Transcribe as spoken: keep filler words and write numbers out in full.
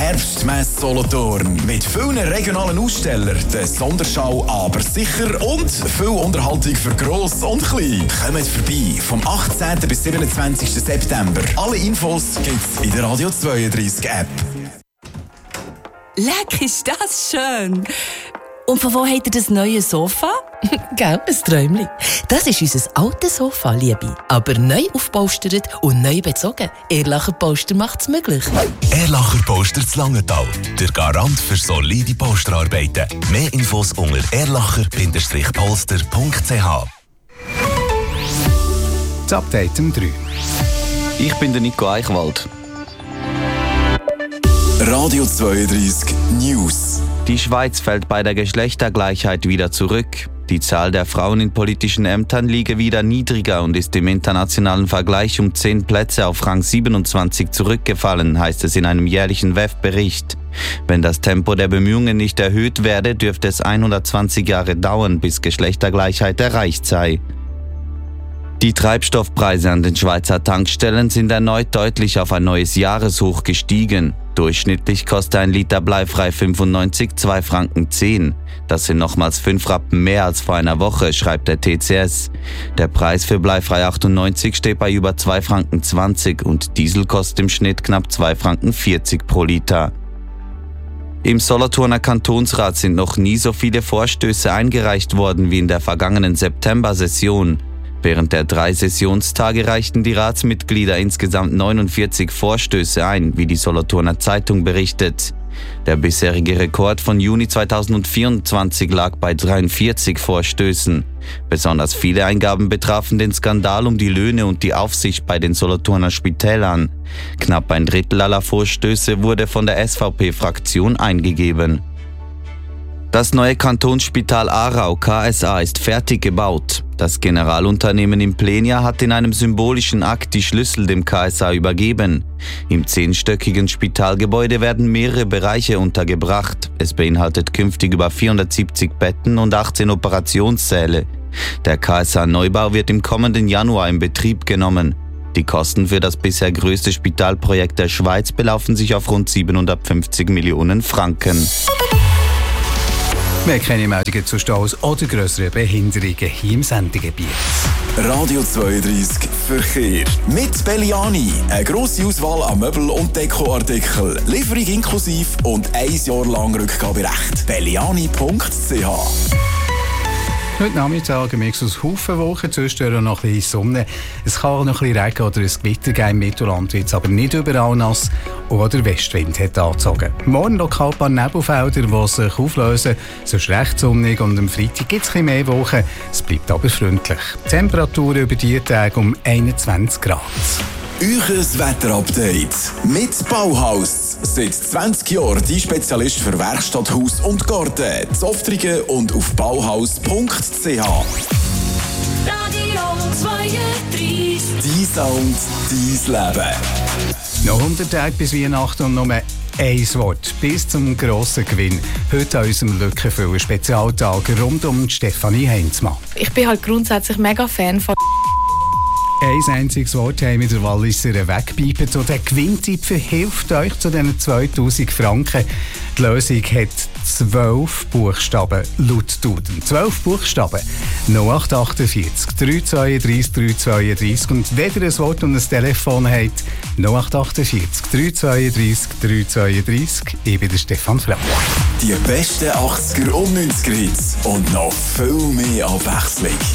Herbstmesse Solothurn. Mit vielen regionalen Ausstellern, der Sonderschau aber sicher und viel Unterhaltung für Gross und Klein. Kommt vorbei vom achtzehnten bis siebenundzwanzigsten September. Alle Infos gibt's in der Radio zweiunddreißig App. Leck, ist das schön! Und von wo habt ihr das neue Sofa? Gell, ein Träumchen. Das ist unser altes Sofa, Liebe. Aber neu aufpolstert und neu bezogen. Erlacher Polster macht's möglich. Erlacher Polster zu Langenthal. Der Garant für solide Polsterarbeiten. Mehr Infos unter erlacher Polster punkt c h. Das Update um drei. Ich bin der Nico Eichwald. Radio zweiunddreißig News. Die Schweiz fällt bei der Geschlechtergleichheit wieder zurück. Die Zahl der Frauen in politischen Ämtern liege wieder niedriger und ist im internationalen Vergleich um zehn Plätze auf Rang siebenundzwanzig zurückgefallen, heißt es in einem jährlichen W E F-Bericht. Wenn das Tempo der Bemühungen nicht erhöht werde, dürfte es hundertzwanzig Jahre dauern, bis Geschlechtergleichheit erreicht sei. Die Treibstoffpreise an den Schweizer Tankstellen sind erneut deutlich auf ein neues Jahreshoch gestiegen. Durchschnittlich kostet ein Liter bleifrei fünfundneunzig zwei Franken zehn. Das sind nochmals fünf Rappen mehr als vor einer Woche, schreibt der T C S. Der Preis für bleifrei achtundneunzig steht bei über zwei Franken zwanzig und Diesel kostet im Schnitt knapp zwei Franken vierzig pro Liter. Im Solothurner Kantonsrat sind noch nie so viele Vorstöße eingereicht worden wie in der vergangenen September-Session. Während der drei Sessionstage reichten die Ratsmitglieder insgesamt neunundvierzig Vorstöße ein, wie die Solothurner Zeitung berichtet. Der bisherige Rekord von Juni zweitausendvierundzwanzig lag bei dreiundvierzig Vorstößen. Besonders viele Eingaben betrafen den Skandal um die Löhne und die Aufsicht bei den Solothurner Spitälern. Knapp ein Drittel aller Vorstöße wurde von der S V P-Fraktion eingegeben. Das neue Kantonsspital Aarau K S A ist fertig gebaut. Das Generalunternehmen Implenia hat in einem symbolischen Akt die Schlüssel dem K S A übergeben. Im zehnstöckigen Spitalgebäude werden mehrere Bereiche untergebracht. Es beinhaltet künftig über vierhundertsiebzig Betten und achtzehn Operationssäle. Der K S A-Neubau wird im kommenden Januar in Betrieb genommen. Die Kosten für das bisher größte Spitalprojekt der Schweiz belaufen sich auf rund siebenhundertfünfzig Millionen Franken. Wir kennen Meldungen zu Staus oder grösseren Behinderungen hier im Sendegebiet. Radio zweiunddreißig Verkehr. Mit Belliani. Eine grosse Auswahl an Möbel- und Dekoartikeln. Lieferung inklusiv und ein Jahr lang Rückgaberecht. belliani punkt c h. Heute Nachmittag ein Mix aus Haufen Wolken, zwischendurch noch ein bisschen Sonne. Es kann auch noch ein bisschen Regen oder ein Gewitter geben im Mittelland, wird es aber nicht überall nass und der Westwind hat angezogen. Morgen lokal ein paar Nebelfelder, die sich auflösen, sonst recht sonnig und am Freitag gibt es ein bisschen mehr Wolken. Es bleibt aber freundlich. Temperatur über die Tage um einundzwanzig Grad. Euches Wetterupdate mit Bauhaus. Seit zwanzig Jahren die Spezialist für Werkstatt, Haus und Garten. Zoftrigen und auf bauhaus punkt c h. Radio zweiunddreißig. Die Sound, dein Leben. Noch hundert Tage bis Weihnachten und nur ein Wort bis zum grossen Gewinn. Heute an unserem Lückenfüller Spezialtag rund um Stefanie Heinzmann. Ich bin halt grundsätzlich mega Fan von. Ein einziges Wort haben wir der Walliser weggepipet und der Gewinntipp verhilft euch zu diesen zweitausend Franken. Die Lösung hat zwölf Buchstaben laut Duden. zwölf Buchstaben. null acht achtundvierzig, dreihundertzweiunddreißig, dreihundertzweiunddreißig. Und wenn ihr ein Wort und ein Telefon habt, null acht achtundvierzig, dreihundertzweiunddreißig, dreihundertzweiunddreißig. Ich bin der Stefan Frank. Die besten achtziger und neunziger Hits und noch viel mehr Abwechslung.